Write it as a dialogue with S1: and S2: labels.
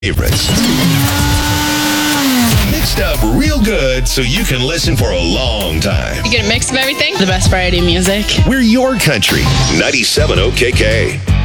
S1: favorites. Mixed up real good so you can listen for a long time.
S2: You get a mix of everything. The best variety of music.
S1: We're your country. 97 OKK.